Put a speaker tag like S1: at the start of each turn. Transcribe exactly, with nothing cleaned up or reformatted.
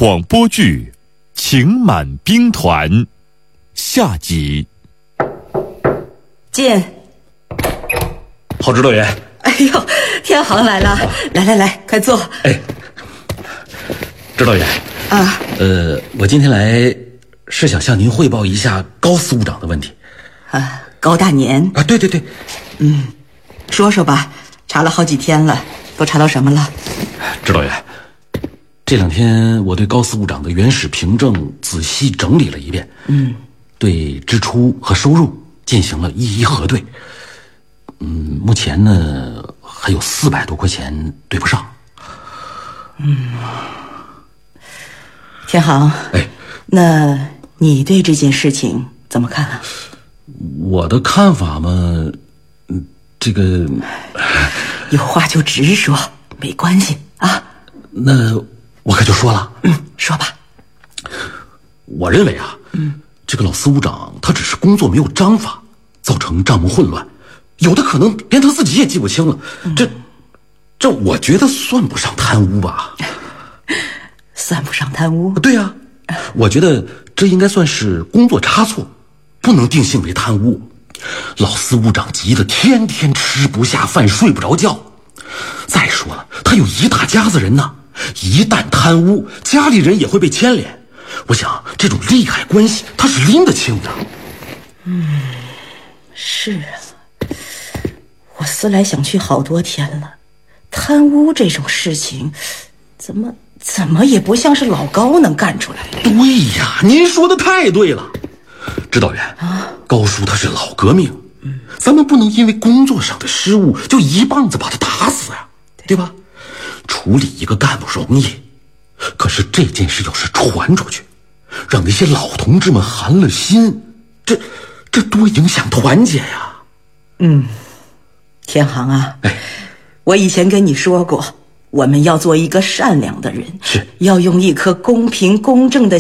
S1: 广播剧《情满兵团》下集。
S2: 进。
S3: 郝指导员。
S2: 哎呦，天航来了，来来来，快坐。
S3: 哎，指导员
S2: 啊，
S3: 呃，我今天来是想向您汇报一下高司务长的问题。
S2: 啊，高大年
S3: 啊，对对对，
S2: 嗯，说说吧，查了好几天了，都查到什么了？
S3: 指导员，这两天我对高司务长的原始凭证仔细整理了一遍，
S2: 嗯，
S3: 对支出和收入进行了一一核对。嗯，目前呢还有四百多块钱对不上。
S2: 嗯，天航，
S3: 哎，
S2: 那你对这件事情怎么看啊？
S3: 我的看法嘛，嗯，这个
S2: 有话就直说，没关系啊。
S3: 那我可就说了。
S2: 嗯，说吧。
S3: 我认为啊，嗯，这个老司务长他只是工作没有章法，造成账目混乱，有的可能连他自己也记不清了。嗯、这，这我觉得算不上贪污吧？
S2: 算不上贪污？
S3: 对呀、啊，我觉得这应该算是工作差错，不能定性为贪污。老司务长急得天天吃不下饭，睡不着觉。再说了，他有一大家子人呢，一旦贪污，家里人也会被牵连。我想这种利害关系他是拎得清的。
S2: 嗯，是啊，我思来想去好多天了，贪污这种事情怎么怎么也不像是老高能干出来的。
S3: 对呀，您说的太对了。指导员啊，高叔他是老革命，嗯，咱们不能因为工作上的失误就一棒子把他打死啊，对, 对吧？处理一个干部容易，可是这件事要是传出去，让那些老同志们寒了心，这这多影响团结呀。
S2: 嗯，天航啊，
S3: 哎，
S2: 我以前跟你说过，我们要做一个善良的人，
S3: 是
S2: 要用一颗公平公正的